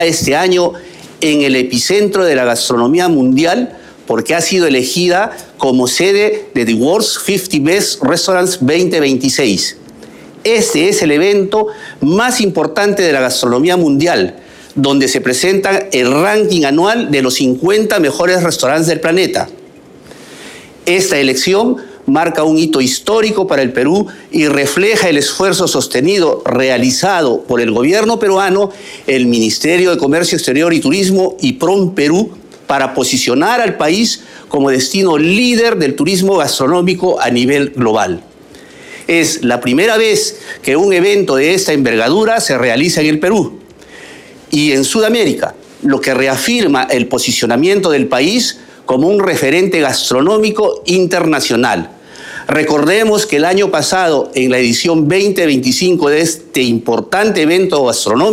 este año en el epicentro de la gastronomía mundial porque ha sido elegida como sede de The World's 50 Best Restaurants 2026. Este es el evento más importante de la gastronomía mundial, donde se presenta el ranking anual de los 50 mejores restaurantes del planeta. Esta elección marca un hito histórico para el Perú y refleja el esfuerzo sostenido realizado por el gobierno peruano, el Ministerio de Comercio Exterior y Turismo y PROMPERÚ para posicionar al país como destino líder del turismo gastronómico a nivel global. Es la primera vez que un evento de esta envergadura se realiza en el Perú y en Sudamérica, lo que reafirma el posicionamiento del país como un referente gastronómico internacional. Recordemos que el año pasado, en la edición 2025 de este importante evento gastronómico,